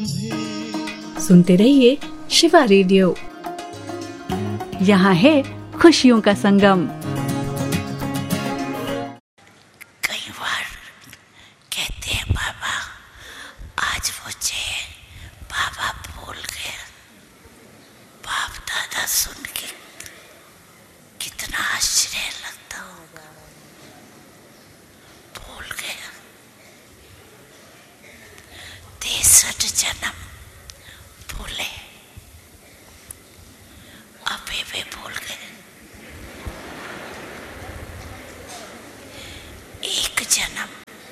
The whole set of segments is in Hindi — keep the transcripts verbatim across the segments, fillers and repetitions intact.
सुनते रहिए शिवा रेडियो। यहाँ है खुशियों का संगम। कई बार कहते हैं बाबा आज मुझे बाबा भूल गए। बाप दादा सुन के कितना आश्चर्य लगता होगा। भूल गया। तिरसठ जन्म भूले, अभी भी भूल गए। एक जन्म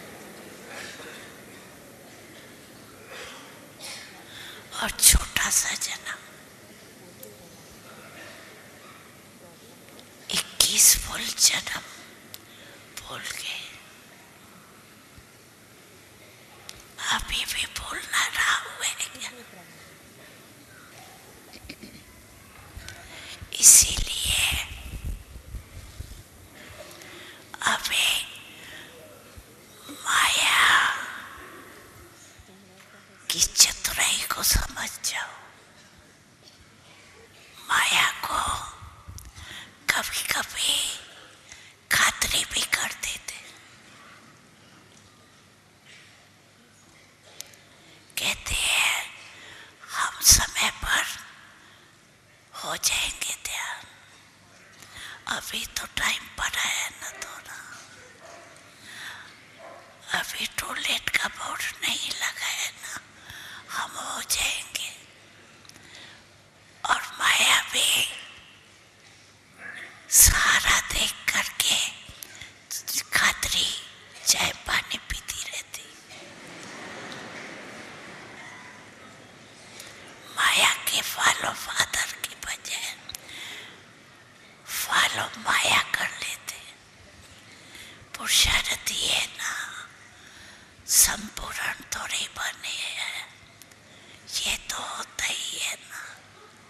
और छोटा सा जन्म, इक्कीस फुल जन्म भूल गए। अभी भी भूलना रहा हुआ है। इसीलिए अभी माया की चतुराई को समझ जाओ। माया को कभी कभी खातरी भी कर देते। कहते हैं हम समय पर हो जाएंगे ध्यान, अभी तो टाइम पड़ा है ना थोड़ा, अभी टॉयलेट का बोर्ड नहीं लगा है ना, हम हो जाएंगे। और माया भी सहारा देख करके खातरी चाय पानी पीती रहती। माया के फॉलो फादर की बजाय फॉलो माया कर लेते। पुरुषार्थ ये ना संपूर्ण थोड़ी बने।